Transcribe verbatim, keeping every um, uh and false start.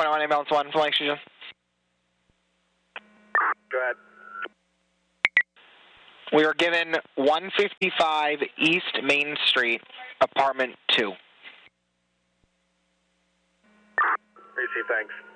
twenty-one ambulance one, flying Fusion. Go ahead. We were given one fifty-five East Main Street, apartment two. Receive, thanks.